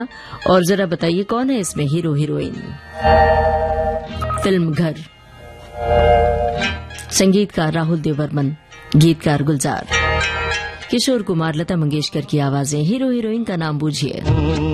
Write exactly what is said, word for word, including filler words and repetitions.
और जरा बताइए कौन है इसमें हीरो हीरोइन। फिल्म घर। संगीतकार राहुल देववर्मन, गीतकार गुलजार। किशोर कुमार, लता मंगेशकर की आवाजें। हीरो हीरोइन का नाम बूझिए।